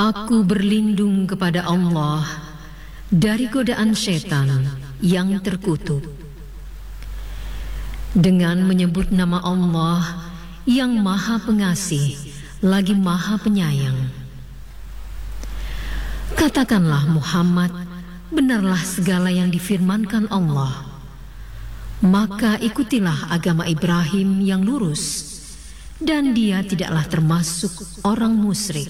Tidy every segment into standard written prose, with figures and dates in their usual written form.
Aku berlindung kepada Allah dari godaan setan yang terkutuk. Dengan menyebut nama Allah yang Maha Pengasih lagi Maha Penyayang. Katakanlah Muhammad, benarlah segala yang difirmankan Allah. Maka ikutilah agama Ibrahim yang lurus, dan dia tidaklah termasuk orang musyrik.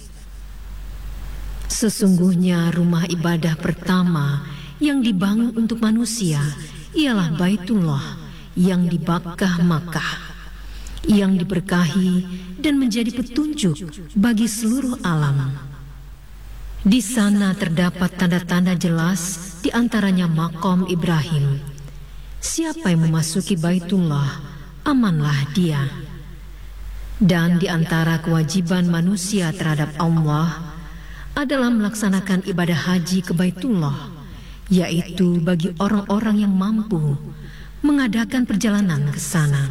Sesungguhnya rumah ibadah pertama yang dibangun untuk manusia ialah Baitullah yang di Makkah, yang diberkahi dan menjadi petunjuk bagi seluruh alam. Di sana terdapat tanda-tanda jelas, di antaranya maqam Ibrahim. Siapa yang memasuki Baitullah, amanlah dia. Dan di antara kewajiban manusia terhadap Allah adalah melaksanakan ibadah haji ke Baitullah, yaitu bagi orang-orang yang mampu mengadakan perjalanan ke sana.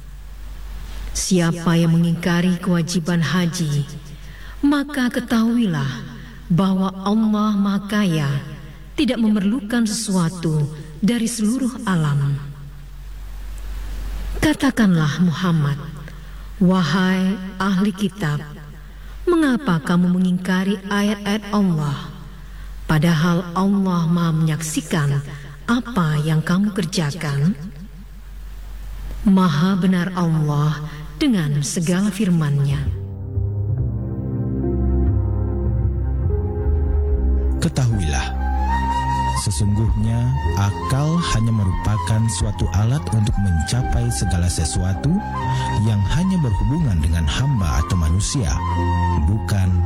Siapa yang mengingkari kewajiban haji, maka ketahuilah bahwa Allah Maha Kaya, tidak memerlukan sesuatu dari seluruh alam. Katakanlah Muhammad, wahai ahli kitab, mengapa kamu mengingkari ayat-ayat Allah, padahal Allah Maha menyaksikan apa yang kamu kerjakan? Maha benar Allah dengan segala firman-Nya. Ketahuilah, sesungguhnya akal hanya merupakan suatu alat untuk mencapai segala sesuatu yang hanya berhubungan dengan hamba atau manusia, bukan